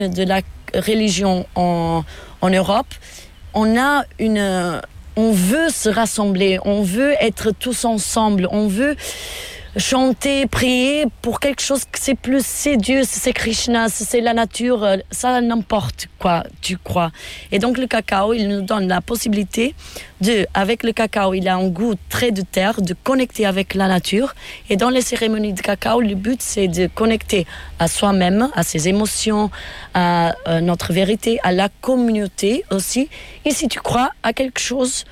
de la religion en Europe, on veut se rassembler, on veut être tous ensemble, on veut chanter, prier pour quelque chose que c'est Dieu, c'est Krishna, c'est la nature, ça n'importe quoi tu crois. Et donc le cacao, il nous donne la possibilité avec le cacao, il a un goût très de terre, de connecter avec la nature. Et dans les cérémonies de cacao, le but c'est de connecter à soi-même, à ses émotions, à notre vérité, à la communauté aussi. Et si tu crois à quelque chose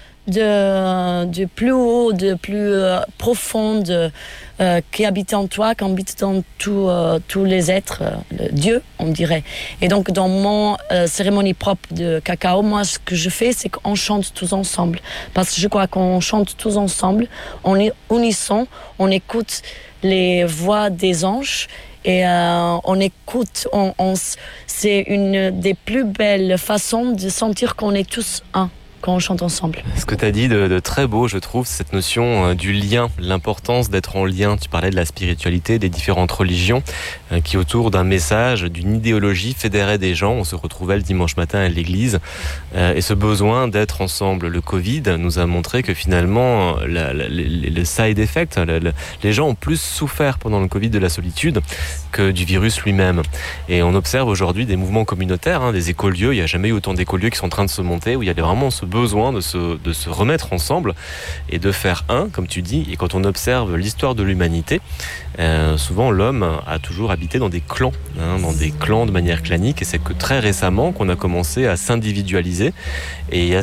de plus haut, de plus profond, qui habite en toi, qui habite dans tous les êtres, Dieu, on dirait. Et donc, dans mon cérémonie propre de cacao, moi, ce que je fais, c'est qu'on chante tous ensemble. Parce que je crois qu'on chante tous ensemble, on est unisson, on écoute les voix des anges, et on écoute, c'est une des plus belles façons de sentir qu'on est tous un quand on chante ensemble. Ce que tu as dit de très beau, je trouve, c'est cette notion du lien, l'importance d'être en lien. Tu parlais de la spiritualité, des différentes religions qui, autour d'un message, d'une idéologie, fédéraient des gens. On se retrouvait le dimanche matin à l'église et ce besoin d'être ensemble. Le Covid nous a montré que finalement, le side effect, les gens ont plus souffert pendant le Covid de la solitude que du virus lui-même. Et on observe aujourd'hui des mouvements communautaires, des écolieux. Il n'y a jamais eu autant d'écolieux qui sont en train de se monter, où il y a vraiment ce besoin de se remettre ensemble et de faire un, comme tu dis. Et quand on observe l'histoire de l'humanité, souvent l'homme a toujours habité dans des clans, de manière clanique. Et c'est que très récemment qu'on a commencé à s'individualiser. Et il y a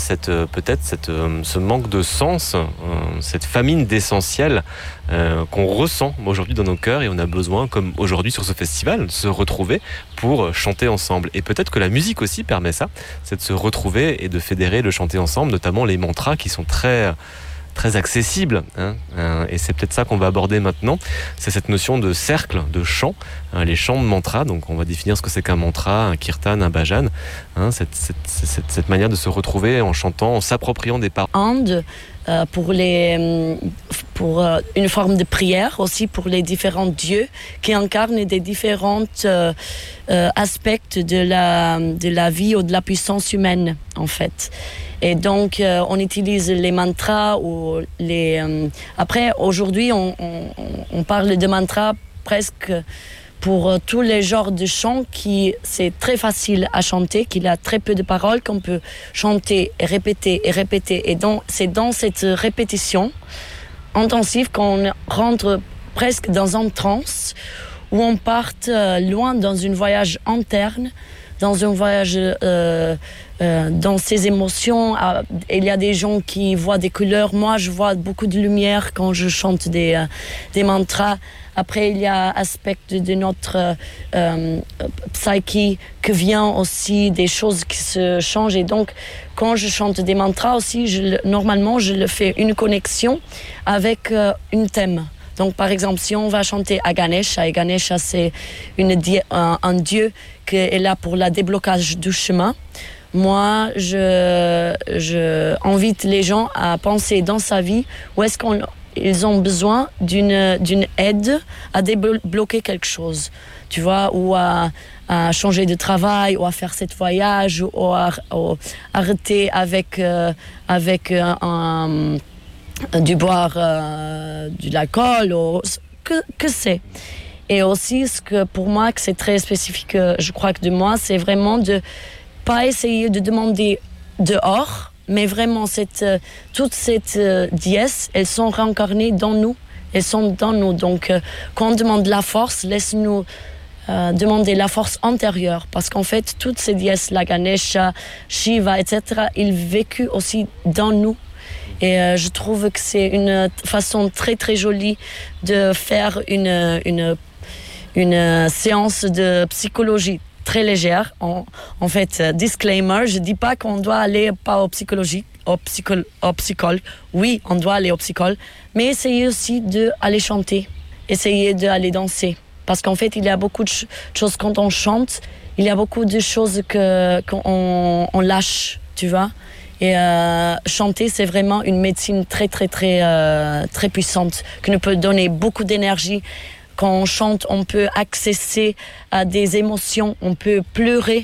ce manque de sens, cette famine d'essentiel qu'on ressent aujourd'hui dans nos cœurs. Et on a besoin, comme aujourd'hui sur ce festival, de se retrouver pour chanter ensemble. Et peut-être que la musique aussi permet ça, c'est de se retrouver et de fédérer, de chanter ensemble, notamment les mantras qui sont très accessibles. Et c'est peut-être ça qu'on va aborder maintenant. C'est cette notion de cercle, de chant, les chants de mantras. Donc on va définir ce que c'est qu'un mantra, un kirtan, un bhajan. Cette manière de se retrouver en chantant, en s'appropriant des paroles. Pour une forme de prière aussi pour les différents dieux qui incarnent des différents aspects de la vie ou de la puissance humaine en fait. Et donc on utilise les mantras ou après aujourd'hui on parle de mantras presque pour tous les genres de chants c'est très facile à chanter, qu'il a très peu de paroles, qu'on peut chanter et répéter. Et donc, c'est dans cette répétition intensive qu'on rentre presque dans un trance où on part loin dans un voyage interne, dans un voyage dans ses émotions. Il y a des gens qui voient des couleurs. Moi, je vois beaucoup de lumière quand je chante des mantras. Après, il y a aspect de notre psyché que vient aussi des choses qui se changent. Et donc, quand je chante des mantras aussi, normalement, je le fais une connexion avec un thème. Donc, par exemple, si on va chanter à Ganesha, et Ganesha, c'est un dieu qui est là pour le déblocage du chemin, moi, je invite les gens à penser dans sa vie où est-ce qu'ils ont besoin d'une aide à débloquer quelque chose, tu vois, ou à changer de travail, ou à faire cet voyage, ou à arrêter avec du boire de l'alcool, ou que c'est. Et aussi, ce que pour moi, que c'est très spécifique, je crois que de moi, c'est vraiment de pas essayer de demander dehors, mais vraiment toutes ces dièses, elles sont réincarnées dans nous, elles sont dans nous. Donc, quand on demande la force, laisse-nous demander la force intérieure, parce qu'en fait, toutes ces dièses, la Ganesha, Shiva, etc., ils vécuvent aussi dans nous. Et je trouve que c'est une façon très très jolie de faire une séance de psychologie très légère. En fait, disclaimer, je dis pas qu'on doit aller pas au psychologue. Oui, on doit aller au psychologue, mais essayer aussi d'aller chanter, essayer d'aller danser. Parce qu'en fait, il y a beaucoup de choses quand on chante, il y a beaucoup de choses qu'on lâche, tu vois. Et chanter, c'est vraiment une médecine très, très, très, très puissante, qui nous peut donner beaucoup d'énergie, Quand on chante, on peut accéder à des émotions, on peut pleurer